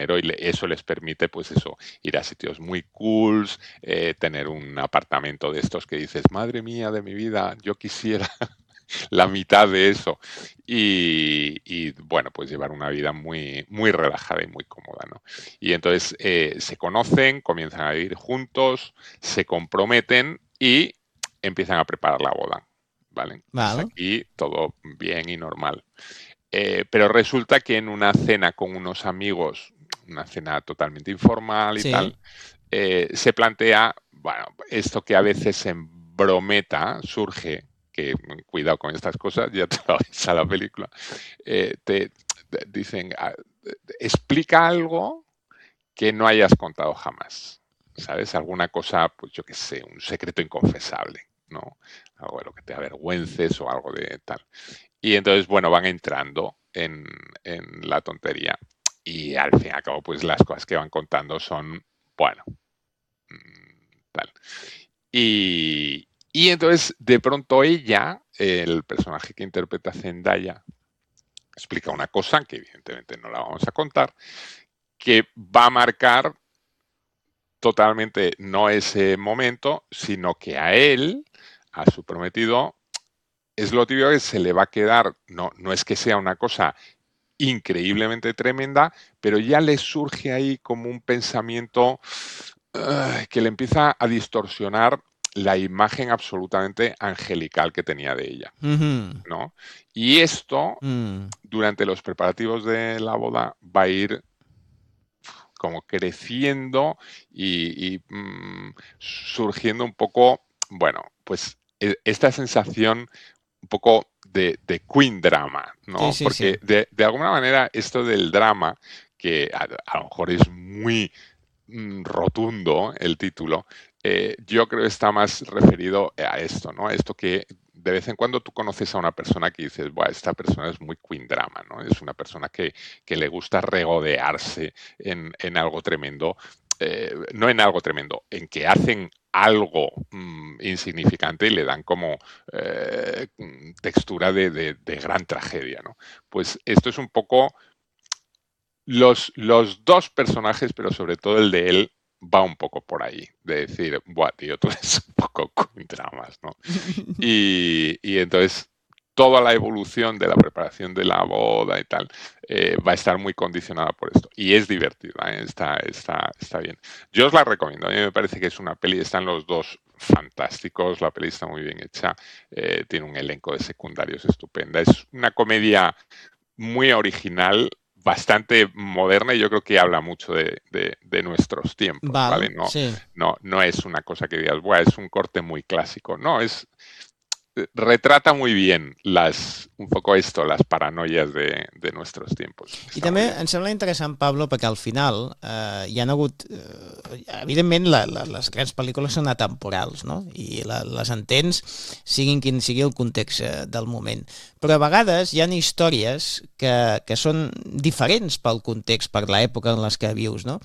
dinero y eso les permite, pues eso, ir a sitios muy cools, tener un apartamento de estos que dices, madre mía de mi vida, yo quisiera la mitad de eso. Bueno, pues llevar una vida muy, muy relajada y muy cómoda, ¿no? Y entonces se conocen, comienzan a vivir juntos, se comprometen y empiezan a preparar la boda, ¿vale? Hasta Val. aquí todo bien y normal. Pero resulta que en una cena con unos amigos, una cena totalmente informal y Sí. tal, se plantea, bueno, esto que a veces en brometa surge, que cuidado con estas cosas, ya te lo avisa la película, te dicen, explica algo que no hayas contado jamás, ¿sabes? Alguna cosa, pues yo qué sé, un secreto inconfesable, ¿no? Algo de lo que te avergüences o algo de tal. Y entonces, bueno, van entrando en la tontería y al fin y al cabo, pues las cosas que van contando son, bueno, tal. Y entonces, de pronto ella, el personaje que interpreta Zendaya, explica una cosa que evidentemente no la vamos a contar, que va a marcar totalmente no ese momento, sino que a él, a su prometido, es lo típico que se le va a quedar, no es que sea una cosa increíblemente tremenda, pero ya le surge ahí como un pensamiento que le empieza a distorsionar la imagen absolutamente angelical que tenía de ella, Mhm. ¿no? Y esto, Mm. durante los preparativos de la boda, va a ir como creciendo y surgiendo un poco, bueno, pues esta sensación un poco de queen drama, Sí, ¿no? sí, sí. Porque de alguna manera esto del drama, que a lo mejor es muy rotundo el título, yo creo que está más referido a esto, ¿no? A esto que de vez en cuando tú conoces a una persona que dices, Buah, esta persona es muy queen drama, ¿no? Es una persona que le gusta regodearse en algo tremendo, no en algo tremendo, en que hacen algo insignificante y le dan como textura de gran tragedia, ¿no? Pues esto es un poco los dos personajes, pero sobre todo el de él, va un poco por ahí, de decir, buah, tío, tú eres un poco con dramas, ¿no? Y entonces toda la evolución de la preparación de la boda y tal va a estar muy condicionada por esto. Y es divertida, ¿eh? Está bien. Yo os la recomiendo, a mí me parece que es una peli, están los dos fantásticos, la peli está muy bien hecha, tiene un elenco de secundarios estupenda, es una comedia muy original, bastante moderna y yo creo que habla mucho de nuestros tiempos, ¿vale? Val, No, sí. no es una cosa que digas, Buah, es un corte muy clásico, no, retrata muy bien un poco esto, las paranoias de nuestros tiempos. I Está muy també bien. em sembla interessant, Pablo, perquè al final hi han hagut... evidentment, les grans pel·lícules són atemporals, no? I les entens siguin quin sigui el context del moment. Però a vegades hi ha històries que són diferents pel context, per l'època en les que vius, no?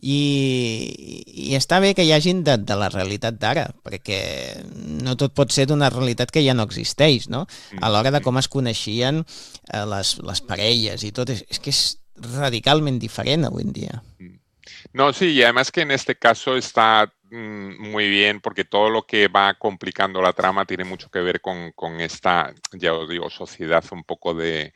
I està bé que hi hagin de la realitat d'ara, perquè no tot pot ser d'una realitat que ja no existeix, no? Mm, A l'hora de mm, com es coneixien les parelles i tot, és que és radicalment diferent avui en dia. mm. No, sí, y además que en este caso está muy bien porque todo lo que va complicando la trama tiene mucho que ver con esta, ya os digo, sociedad un poco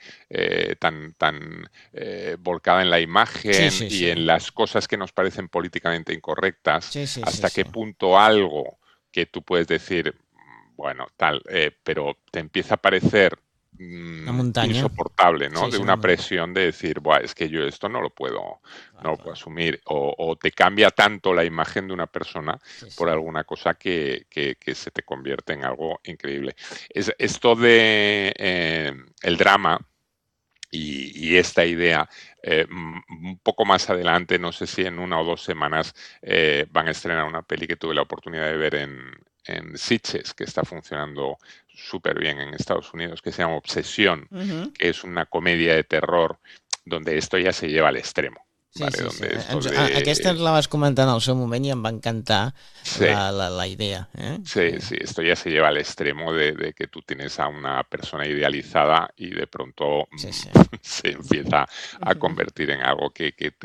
tan volcada en la Sí, imagen sí, y sí. en las cosas que nos parecen políticamente incorrectas, Sí, sí, sí, hasta sí. qué punto algo que tú puedes decir, bueno, tal, pero te empieza a parecer Una muntanya. insoportable, ¿no? Sí, De sí, una presión de decir, Buah, es que yo esto Clar, no lo puedo clar. asumir, o te cambia tanto la imagen de una persona Sí, por sí. alguna cosa que se te convierte en algo increíble. Esto de el drama y esta idea, un poco más adelante, no sé si en 1 o 2 semanas, van a estrenar una peli que tuve la oportunidad de ver en Sitges, que está funcionando súper bien en Estados Unidos, que se llama Obsesión, Uh -huh. que es una comedia de terror donde esto ya se lleva al extremo, Sí, ¿vale? sí, sí. Donde esto Aquesta de... ens la vas comentar en el seu moment i em va encantar Sí, la idea. sí, Sí. sí, esto ya se lleva al extremo de que tú tienes a una persona idealizada y de pronto Sí, sí. se empieza a convertir en algo que